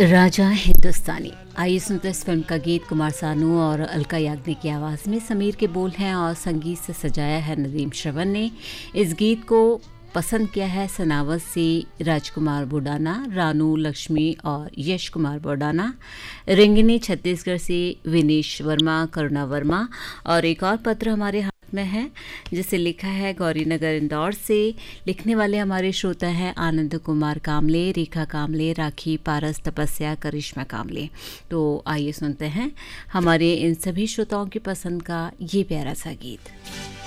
राजा हिंदुस्तानी। आइए सुनते हैं इस फिल्म का गीत। कुमार सानू और अलका याग्निक की आवाज़ में समीर के बोल हैं और संगीत से सजाया है नदीम श्रवण ने। इस गीत को पसंद किया है सनावत से राजकुमार बुडाना, रानू लक्ष्मी और यश कुमार बुडाना। रिंगनी छत्तीसगढ़ से विनेश वर्मा, करुणा वर्मा। और एक और पत्र हमारे हाथ में है जिसे लिखा है गौरीनगर इंदौर से। लिखने वाले हमारे श्रोता हैं आनंद कुमार कामले, रेखा कामले, राखी पारस, तपस्या, करिश्मा कामले। तो आइए सुनते हैं हमारे इन सभी श्रोताओं की पसंद का ये प्यारा सा गीत।